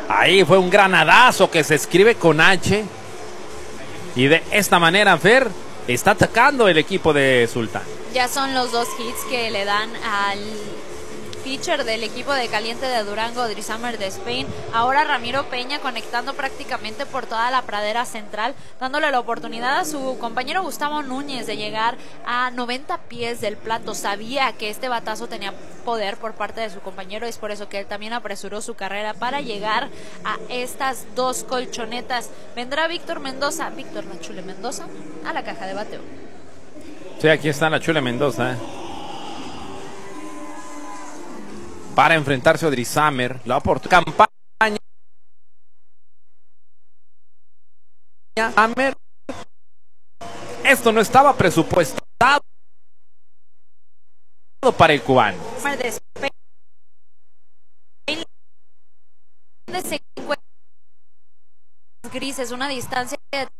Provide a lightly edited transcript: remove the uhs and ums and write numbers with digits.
Ahí fue un granadazo que se escribe con H. Y de esta manera, Fer, está atacando el equipo de Sultán. Ya son los 2 hits que le dan al pitcher del equipo de caliente de Durango, Drisamer de Spain. Ahora Ramiro Peña conectando prácticamente por toda la pradera central, dándole la oportunidad a su compañero Gustavo Núñez de llegar a 90 pies del plato. Sabía que este batazo tenía poder por parte de su compañero, es por eso que él también apresuró su carrera para llegar a estas 2 colchonetas. Vendrá Víctor La Chule Mendoza, a la caja de bateo. Sí, aquí está la Chule Mendoza. Para enfrentarse a Drisamer, la oportunidad campaña. Esto no estaba presupuestado para el cubano. Grises, una distancia de